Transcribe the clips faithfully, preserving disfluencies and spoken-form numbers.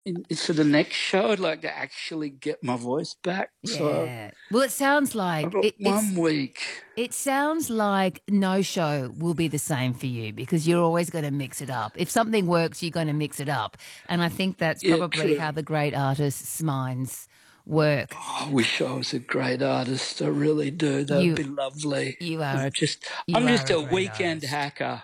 in, for the next show, I'd like to actually get my voice back. So Yeah. Well, it sounds I've like got it, it's one week. it sounds like no show will be the same for you because you're always going to mix it up. If something works, you're going to mix it up. And I think that's Yeah, probably true. how the great artists' minds work. Oh, I wish I was a great artist. I really do. That would You be lovely. you are I'm a just, you I'm are just a a great weekend artist. hacker.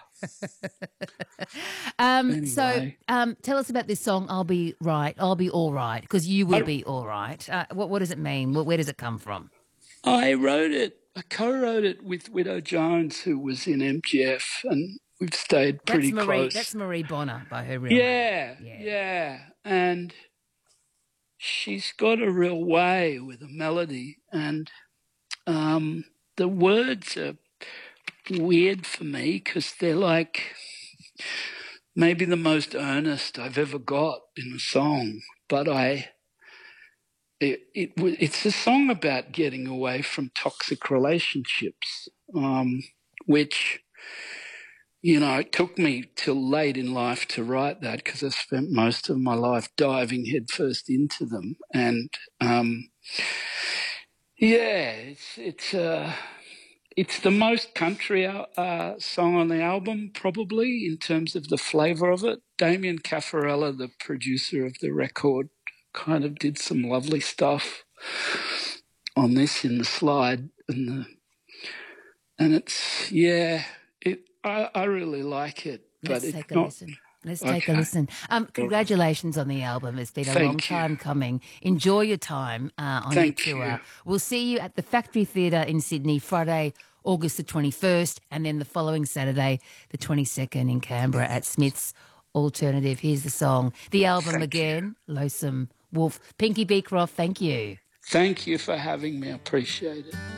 Um, so Anyway, um, tell us about this song. I'll be right. I'll be all right because you will I, be all right. Uh, what what does it mean? Where, where does it come from? I wrote it. I co-wrote it with Widow Jones, who was in M G F, and we've stayed That's pretty Marie. That's close. Marie Bonner by her real name. Yeah, Yeah. yeah, and she's got a real way with a melody, and um, the words are weird for me because they're like maybe the most earnest I've ever got in a song. But I, it, it it's a song about getting away from toxic relationships, um, which you know it took me till late in life to write that because I spent most of my life diving headfirst into them, and um, yeah, it's it's uh, it's the most country uh, song on the album, probably, in terms of the flavour of it. Damien Caffarella, the producer of the record, kind of did some lovely stuff on this in the slide. And, the, and it's, yeah, it. I, I really like it, but Let's it's take a not. listen. Let's take a Okay. listen. Um, congratulations on the album. It's been a long Thank you. time coming. Enjoy your time uh, on your Thank you. tour. We'll see you at the Factory Theatre in Sydney Friday, August the twenty-first, and then the following Saturday, the twenty-second, in Canberra at Smith's Alternative. Here's the song. The album Thank you. again, Lonesome Wolf. Pinky Beecroft, thank you. Thank you for having me. I appreciate it.